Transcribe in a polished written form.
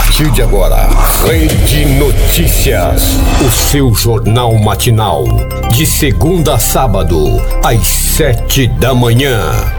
partir de agora, Rede Notícias, o seu jornal matinal, de segunda a sábado, às 7 da manhã.